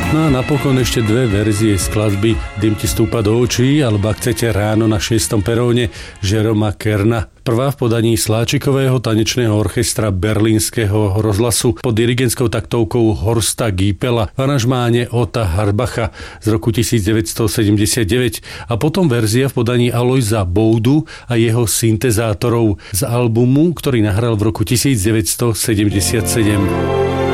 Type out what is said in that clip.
No a napokon ešte dve verzie skladby Dym ti stúpa do očí, alebo Ak chcete ráno na 6. peróne Jeroma Kerna. Prvá v podaní Sláčikového tanečného orchestra Berlínskeho rozhlasu pod dirigentskou taktovkou Horsta Giepela v aranžmáne Ota Harbacha z roku 1979 a potom verzia v podaní Alojza Boudu a jeho syntezátorov z albumu, ktorý nahral v roku 1977.